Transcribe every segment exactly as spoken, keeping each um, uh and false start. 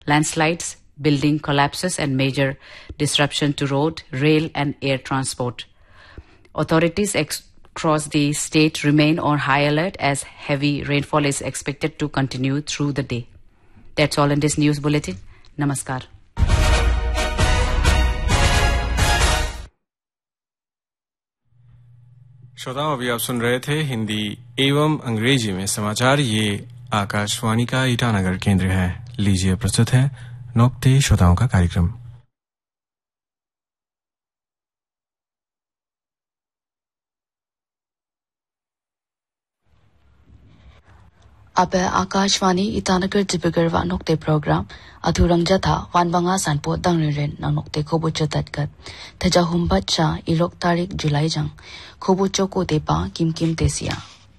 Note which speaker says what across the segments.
Speaker 1: landslides, building collapses, and major disruption to road, rail, and air transport. Authorities ex- across the state remain on high alert as heavy rainfall is expected to continue through the day. That's all in this news bulletin. Namaskar.
Speaker 2: श्रोताओं, अभी आप सुन रहे थे हिंदी एवं अंग्रेजी में समाचार। ये आकाशवाणी का ईटानगर केंद्र है। लीजिए प्रस्तुत है नौकते श्रोताओं का कार्यक्रम।
Speaker 3: अब आकाशवाणी ईटानगर डिब्रूगढ़ वा नोक्ते प्रोग्राम अधुरंग जथा वन बंगा सानपो दंगरेन नोक्ते खोबुचो तटकत थजा हुम्बचा इरोक तारीख जुलाई जंग खोबुचो को देपा किम किम तेसिया।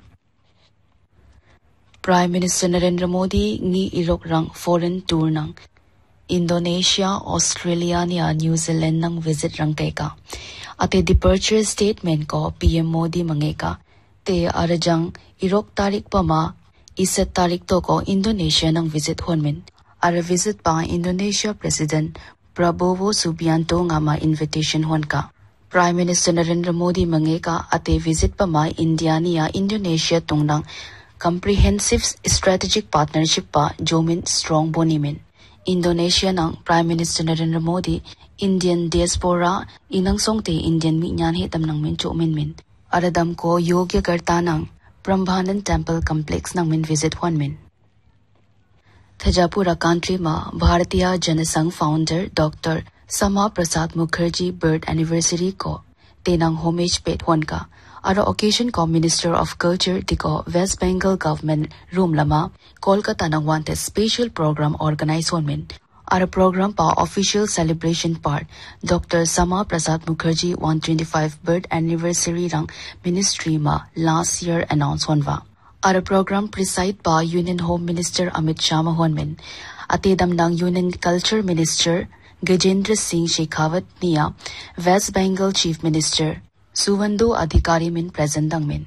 Speaker 3: प्राइम मिनिस्टर नरेंद्र मोदी नी इरोक रंग फॉरेन टूर नंग इंडोनेशिया, ऑस्ट्रेलिया निया न्यूजीलैंड नंग विजिट रंग केका अते डिपर्चर स्टेटमेंट को पीएम मोदी मंगेका ते अरजंग इरोक तारीख पमा इस तारीख तो को इंडोनेशिया नंग विजिट होनमिन अर विजिट पा Indonesia president Prabowo Subianto ngama invitation होन का प्राइम मिनिस्टर नरेंद्र मोदी मंगे का अते विजिट पमा इंडिया निया इंडोनेशिया तुंगनंग कॉम्प्रिहेंसिव स्ट्रेटेजिक पार्टनरशिप पा जोमिन स्ट्रॉन्ग बोनीमिन इंडोनेशिया नंग prime minister Narendra Modi Indian diaspora इनंग सोंगते Indian मी न्यान हे तम नंग मिन चोमिन मिन अरदम को योग्य करता नंग ब्रह्मानंद टेम्पल कॉम्प्लेक्स नंग मिन विजिट होन मिन थजापुरा कंट्री मा भारतीय जनसंघ फाउंडर डॉक्टर समा प्रसाद मुखर्जी बर्थ एनिवर्सरी को तेनांग होमेज पेट होन का अर ओकेजन को minister of culture दिको waste Bengal government room लमा कोलकाता नंग वांटे स्पेशल प्रोग्राम ऑर्गेनाइज होन मिन अर प्रोग्राम पा ऑफिशियल सेलिब्रेशन पार्ट डॉक्टर समा Prasad Mukherjee one twenty five birth anniversary रंग मिनिस्ट्री मा लास्ट ईयर अनाउंस होनवा अर प्रोग्राम प्रिसाइड पा union home minister Amit Shah होनमिन अतेदम नंग union culture minister Gajendra Singh Shekhawat निया वेस्ट बंगाल चीफ मिनिस्टर सुवंदो अधिकारी मिन प्रेजेंट मिन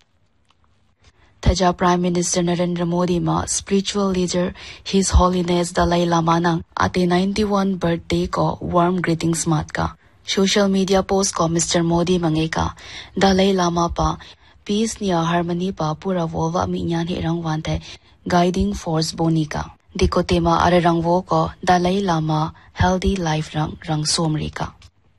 Speaker 3: थजा प्राइम मिनिस्टर नरेंद्र मोदी मा spiritual leader his holiness Dalai Lama नंग अते नाइंटी वन बर्थडे को वार्म ग्रीटिंग्स मात का सोशल मीडिया पोस्ट को मिस्टर मोदी मंगे का दलाई लामा पा पीस निया हार्मनी पा पूरा वोवा मिन्यान हे रंग वांते गाइडिंग फोर्स बोनी का दिको तेमा अरे रंग वो को दलाई लामा हेल्दी लाइफ रंग रंग सोमरी का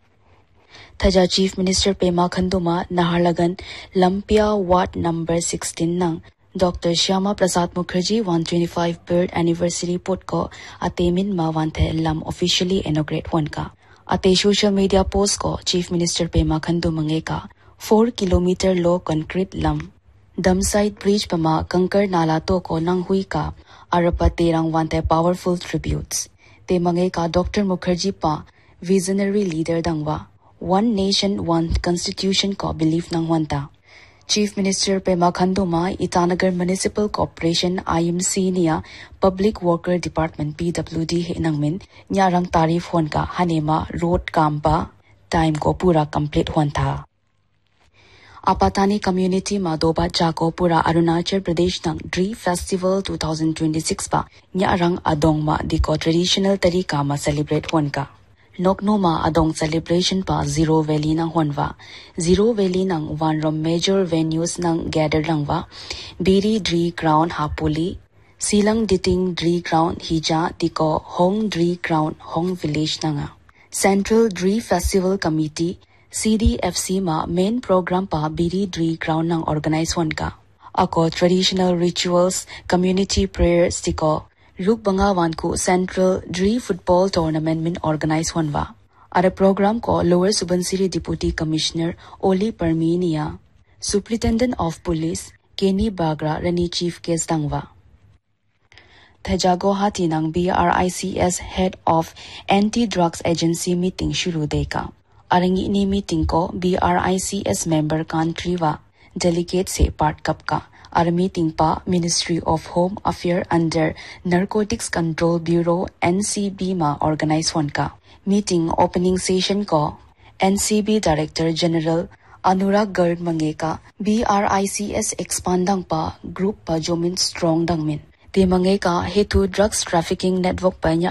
Speaker 3: थजा chief minister Pema खंडुमा Naharlagun लंपिया ward number sixteen नंग doctor Shyama Prasad Mukherjee one twenty five birth anniversary pot को अतेमिन मा वांथे लम ऑफिशियली इनॉग्रेट होन का अते सोशल मीडिया पोस्ट को चीफ मिनिस्टर पेमा खंडु मंगे का फोर किलोमीटर लो कंक्रीट लम दमसाइड ब्रिज पमा कंकर नाला तो को नंग हुई का अरपा तेरंग वांटे पावरफुल ट्रिब्यूट्स ते मंगे का डॉक्टर मुखर्जी पा visionary leader दंगवा one nation one constitution को बिलीव नंग वंता chief minister Pema खंडुमा Itanagar municipal corporation IMC निया पब्लिक वर्कर डिपार्टमेंट पीडब्ल्यूडी हे नंगमिन न्यारंग तारीफ होन का हनेमा रोड काम पा टाइम को पूरा कंप्लीट होन था आपातानी कम्युनिटी मा दोबा जाको पूरा अरुणाचल प्रदेश नंग Dree festival two thousand twenty six पा न्यारंग अदोंग मा दिको ट्रेडिशनल तरीका मा सेलिब्रेट होन का नोकनो मा अदोंग सेलिब्रेशन पा जीरो वैली नंग होनवा जीरो वैली नंग वन रोम मेजर वेन्यूज नंग गैदर रंगवा बीरी Dree crown हापुली सीलंग डिटिंग Dree crown हिजा दिको Hong Dree crown Hong village नंगा सेंट्रल ड्री फेस्टिवल कमिटी सीडीएफसी मा मेन प्रोग्राम पा बीरी ड्री क्राउन नंग ऑर्गेनाइज होन का अको ट्रेडिशनल रिचुअल्स कम्युनिटी प्रेयर्स दिको रुक बंगा वन को सेंट्रल ड्री फुटबॉल टूर्नामेंट में ऑर्गेनाइज होनवा अरे प्रोग्राम को lower Subansiri deputy commissioner Oli परमीनिया superintendent of police केनी Bagra runny chief case दंगवा थजा Guwahati नंग बीआरआईसीएस head of anti drugs agency meeting शुरू देका अरंगी नी मीटिंग को बीआरआईसीएस मेंबर कंट्री वा डेलीगेट से पार्ट कप का और मीटिंग पा ministry of home affair under narcotics control bureau NCB मा ऑर्गेनाइज होन का मीटिंग ओपनिंग सेशन को एनसीबी डायरेक्टर जनरल अनुराग गर्ग मंगे का बीआरआईसीएस एक्सपांडंग पा ग्रुप पा Jomin strong दंगमिन Te mangai ka hetu drugs trafficking network pa nya